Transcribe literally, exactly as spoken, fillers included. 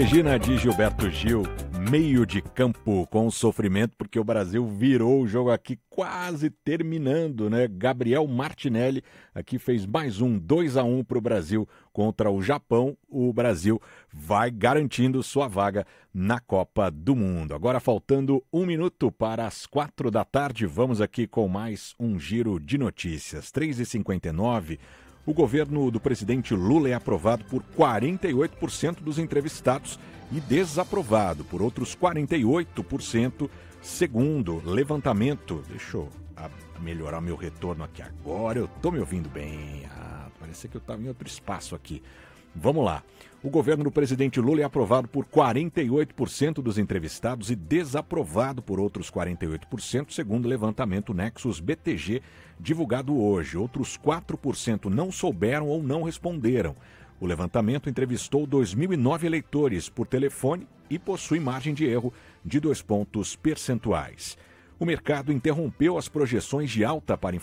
Regina de Gilberto Gil, meio de campo com sofrimento, porque o Brasil virou o jogo aqui quase terminando, né? Gabriel Martinelli aqui fez mais um dois a um para o Brasil contra o Japão. O Brasil vai garantindo sua vaga na Copa do Mundo. Agora faltando um minuto para as quatro da tarde, vamos aqui com mais um giro de notícias. três e cinquenta e nove. O governo do presidente Lula é aprovado por quarenta e oito por cento dos entrevistados e desaprovado por outros quarenta e oito por cento, segundo levantamento. Deixa eu melhorar meu retorno aqui agora. Eu estou me ouvindo bem. Ah, parece que eu estava em outro espaço aqui. Vamos lá. O governo do presidente Lula é aprovado por quarenta e oito por cento dos entrevistados e desaprovado por outros quarenta e oito por cento, segundo o levantamento Nexus B T G, divulgado hoje. Outros quatro por cento não souberam ou não responderam. O levantamento entrevistou dois mil e nove eleitores por telefone e possui margem de erro de dois pontos percentuais. O mercado interrompeu as projeções de alta para